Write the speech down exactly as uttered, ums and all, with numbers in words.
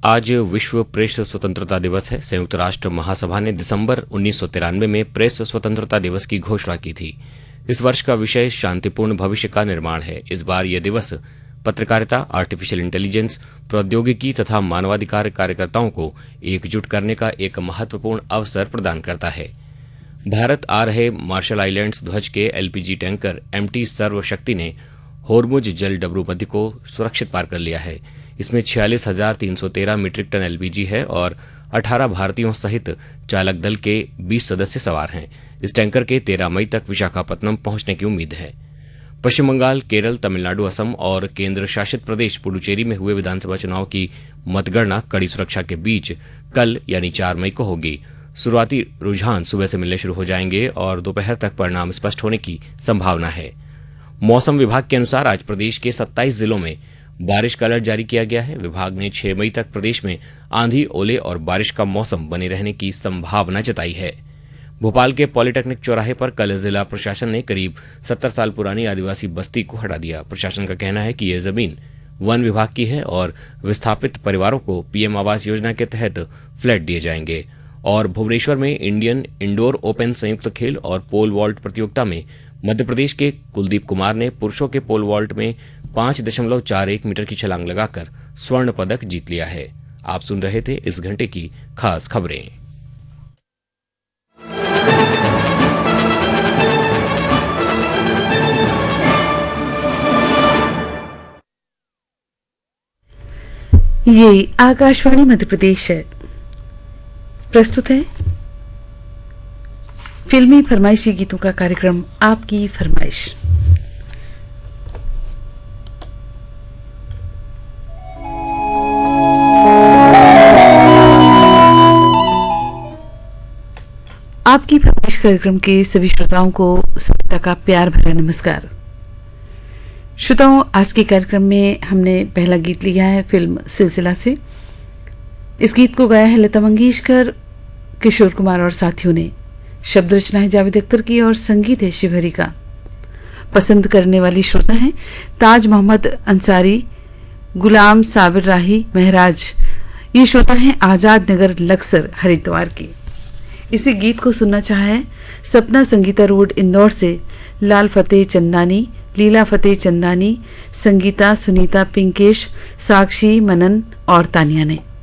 आज विश्व प्रेस स्वतंत्रता दिवस है। संयुक्त राष्ट्र महासभा ने दिसंबर उन्नीस सौ तिरानवे में प्रेस स्वतंत्रता दिवस की घोषणा की थी। इस वर्ष का विषय शांतिपूर्ण भविष्य का निर्माण है। इस बार यह दिवस पत्रकारिता, आर्टिफिशियल इंटेलिजेंस, प्रौद्योगिकी तथा मानवाधिकार कार्यकर्ताओं को एकजुट करने का एक महत्वपूर्ण अवसर प्रदान करता है। भारत आ रहे मार्शल आइलैंड्स ध्वज के एलपीजी टैंकर एमटी सर्वशक्ति ने होर्मुज जल डबरू मध्य को सुरक्षित पार कर लिया है। इसमें छियालीस हजार तीन सौ तेरह मीट्रिक टन एलपीजी है और अठारह भारतीयों सहित चालक दल के बीस सदस्य सवार हैं। इस टैंकर के तेरह मई तक विशाखापत्तनम पहुंचने की उम्मीद है। पश्चिम बंगाल, केरल, तमिलनाडु, असम और केंद्र शासित प्रदेश पुडुचेरी में हुए विधानसभा चुनाव की मतगणना कड़ी सुरक्षा के बीच कल यानी चार मई को होगी। शुरुआती रुझान सुबह से मिलने शुरू हो जाएंगे और दोपहर तक परिणाम स्पष्ट होने की संभावना है। मौसम विभाग के अनुसार आज प्रदेश के सत्ताईस जिलों में बारिश का अलर्ट जारी किया गया है। विभाग ने छह मई तक प्रदेश में आंधी, ओले और बारिश का मौसम बने रहने की संभावना जताई है। भोपाल के पॉलिटेक्निक चौराहे पर कल जिला प्रशासन ने करीब सत्तर साल पुरानी आदिवासी बस्ती को हटा दिया। प्रशासन का कहना है कि यह जमीन वन विभाग की है और विस्थापित परिवारों को पीएम आवास योजना के तहत फ्लैट दिए जाएंगे। और भुवनेश्वर में इंडियन इंडोर ओपन संयुक्त खेल और पोल वॉल्ट प्रतियोगिता में मध्य प्रदेश के कुलदीप कुमार ने पुरुषों के पोल वॉल्ट में पांच दशमलव चार एक मीटर की छलांग लगाकर स्वर्ण पदक जीत लिया है। आप सुन रहे थे इस घंटे की खास खबरें। ये आकाशवाणी मध्य प्रदेश है। प्रस्तुत है फिल्मी फरमाइशी गीतों का कार्यक्रम आपकी फरमाइश। आपकी फरमाइश कार्यक्रम के सभी श्रोताओं को सविता का प्यार भरा नमस्कार। श्रोताओं, आज के कार्यक्रम में हमने पहला गीत लिया है फिल्म सिलसिला से। इस गीत को गाया है लता मंगेशकर, किशोर कुमार और साथियों ने। शब्द रचना है जावेद अख्तर की और संगीत है शिवहरी का। पसंद करने वाली श्रोता हैं ताज मोहम्मद अंसारी, गुलाम साबिर राही महराज। ये श्रोता हैं आजाद नगर लक्सर हरिद्वार की। इसी गीत को सुनना चाहा है सपना संगीता रोड इंदौर से लाल फतेह चंदानी, लीला फतेह चंदानी, संगीता, सुनीता, पिंकेश, साक्षी, मनन और तानिया ने।